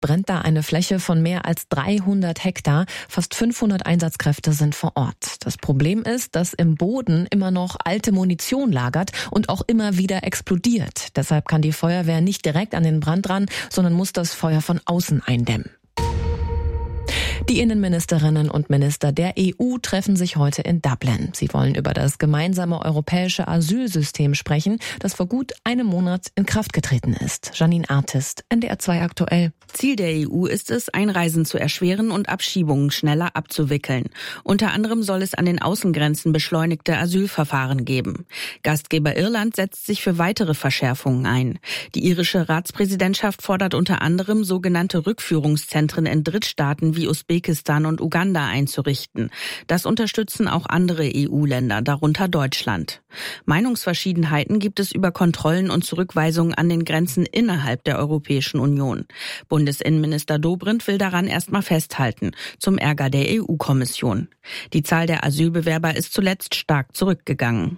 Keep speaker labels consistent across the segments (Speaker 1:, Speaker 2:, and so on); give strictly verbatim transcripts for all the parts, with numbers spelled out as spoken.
Speaker 1: brennt da eine Fläche von mehr als dreihundert Hektar. Fast fünfhundert Einsatzkräfte sind vor Ort. Das Problem ist, dass im Boden immer noch alte Munition lagert und auch immer wieder explodiert. Deshalb kann die Feuerwehr nicht direkt an den Brand ran, sondern muss das Feuer von außen eindämmen. Die Innenministerinnen und Minister der E U treffen sich heute in Dublin. Sie wollen über das gemeinsame europäische Asylsystem sprechen, das vor gut einem Monat in Kraft getreten ist. Janine Artist, N D R zwei aktuell.
Speaker 2: Ziel der E U ist es, Einreisen zu erschweren und Abschiebungen schneller abzuwickeln. Unter anderem soll es an den Außengrenzen beschleunigte Asylverfahren geben. Gastgeber Irland setzt sich für weitere Verschärfungen ein. Die irische Ratspräsidentschaft fordert unter anderem, sogenannte Rückführungszentren in Drittstaaten wie Usbekistan und Uganda einzurichten. Das unterstützen auch andere E U-Länder, darunter Deutschland. Meinungsverschiedenheiten gibt es über Kontrollen und Zurückweisungen an den Grenzen innerhalb der Europäischen Union. Bundesinnenminister Dobrindt will daran erstmal festhalten, zum Ärger der E U-Kommission. Die Zahl der Asylbewerber ist zuletzt stark zurückgegangen.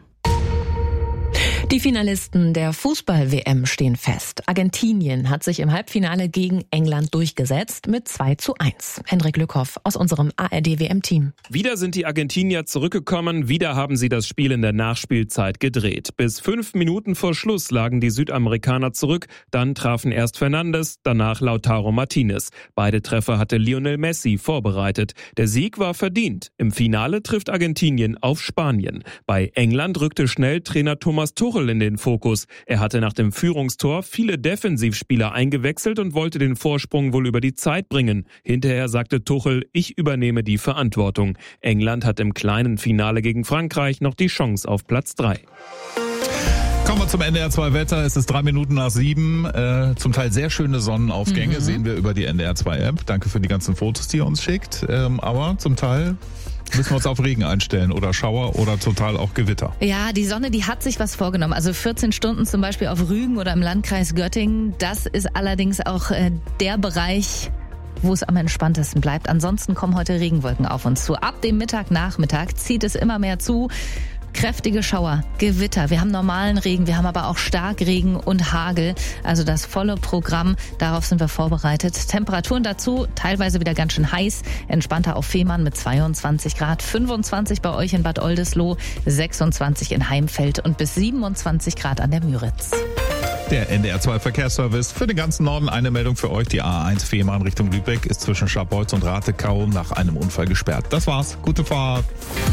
Speaker 1: Die Finalisten der Fußball-W M stehen fest. Argentinien hat sich im Halbfinale gegen England durchgesetzt mit zwei zu eins. Hendrik Lückhoff aus unserem A R D-W M-Team.
Speaker 3: Wieder sind die Argentinier zurückgekommen, wieder haben sie das Spiel in der Nachspielzeit gedreht. Bis fünf Minuten vor Schluss lagen die Südamerikaner zurück, dann trafen erst Fernandes, danach Lautaro Martinez. Beide Treffer hatte Lionel Messi vorbereitet. Der Sieg war verdient. Im Finale trifft Argentinien auf Spanien. Bei England rückte schnell Trainer Thomas Tuchel in den Fokus. Er hatte nach dem Führungstor viele Defensivspieler eingewechselt und wollte den Vorsprung wohl über die Zeit bringen. Hinterher sagte Tuchel, ich übernehme die Verantwortung. England hat im kleinen Finale gegen Frankreich noch die Chance auf Platz drei.
Speaker 4: Kommen wir zum N D R zwei Wetter. Es ist drei Minuten nach sieben. Äh, zum Teil sehr schöne Sonnenaufgänge, mhm. sehen wir über die N D R zwei App. Danke für die ganzen Fotos, die ihr uns schickt. Ähm, aber zum Teil müssen wir uns auf Regen einstellen oder Schauer oder total auch Gewitter.
Speaker 5: Ja, die Sonne, die hat sich was vorgenommen. Also vierzehn Stunden zum Beispiel auf Rügen oder im Landkreis Göttingen. Das ist allerdings auch äh, der Bereich, wo es am entspanntesten bleibt. Ansonsten kommen heute Regenwolken auf uns zu. Ab dem Mittag, Nachmittag zieht es immer mehr zu. Kräftige Schauer, Gewitter. Wir haben normalen Regen, wir haben aber auch Starkregen und Hagel. Also das volle Programm, darauf sind wir vorbereitet. Temperaturen dazu, teilweise wieder ganz schön heiß. Entspannter auf Fehmarn mit zweiundzwanzig Grad, fünfundzwanzig bei euch in Bad Oldesloe, sechsundzwanzig in Heimfeld und bis siebenundzwanzig Grad an der Müritz.
Speaker 4: Der N D R zwei Verkehrsservice für den ganzen Norden. Eine Meldung für euch. Die A eins Fehmarn Richtung Lübeck ist zwischen Scharbeutz und Rathekau nach einem Unfall gesperrt. Das war's. Gute Fahrt.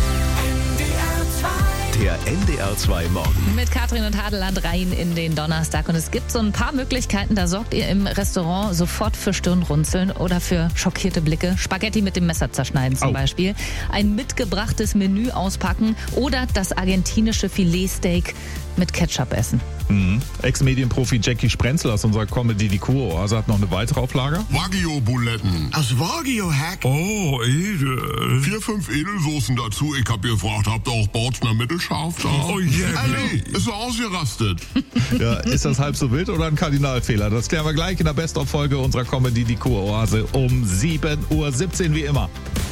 Speaker 6: Der N D R zwei Morgen.
Speaker 5: Mit Katrin und Hadeland rein in den Donnerstag. Und es gibt so ein paar Möglichkeiten, da sorgt ihr im Restaurant sofort für Stirnrunzeln oder für schockierte Blicke. Spaghetti mit dem Messer zerschneiden zum oh. Beispiel. Ein mitgebrachtes Menü auspacken oder das argentinische Filetsteak mit Ketchup essen.
Speaker 4: Mhm. Ex-Medienprofi Jackie Sprenzel aus unserer Comedy Die Kuroase hat noch eine weitere Auflage.
Speaker 7: Wagyu-Buletten. Aus Wagyu-Hack.
Speaker 8: Oh, edel.
Speaker 7: Vier, fünf Edelsoßen dazu. Ich hab gefragt, habt ihr auch Bautzner mittelscharf da?
Speaker 8: Oh yeah.
Speaker 7: Ali, ist so ausgerastet.
Speaker 4: Ja, ist das halb so wild oder ein Kardinalfehler? Das klären wir gleich in der Best-of-Folge unserer Comedy Die Kuroase um sieben Uhr siebzehn wie immer.